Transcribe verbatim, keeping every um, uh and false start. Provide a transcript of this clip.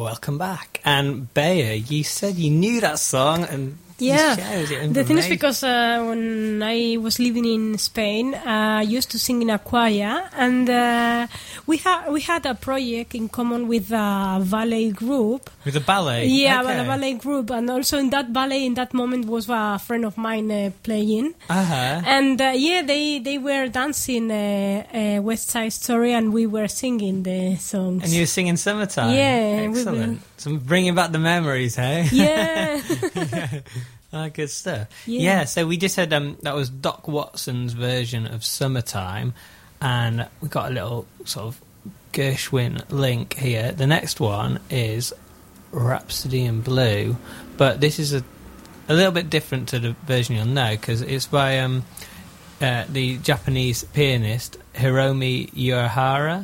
welcome back. And Bea, you said you knew that song and yeah. you shared it. The thing is because uh, when I was living in Spain, uh, I used to sing in a choir, and uh, we had we had a project in common with a ballet group. With a ballet? Yeah, okay. with a ballet group, and also in that ballet, in that moment, was a friend of mine uh, playing. Uh-huh. And uh, yeah, they, they were dancing uh, uh, West Side Story, and we were singing the songs. And you were singing Summertime? Yeah. Excellent. So bringing back the memories, hey? Yeah. yeah. Oh, good stuff. Yeah. yeah, so we just had, um, that was Doc Watson's version of Summertime, and we got a little sort of Gershwin link here. The next one is Rhapsody in Blue, but this is a, a little bit different to the version you'll know, because it's by um, uh, the Japanese pianist Hiromi Uehara.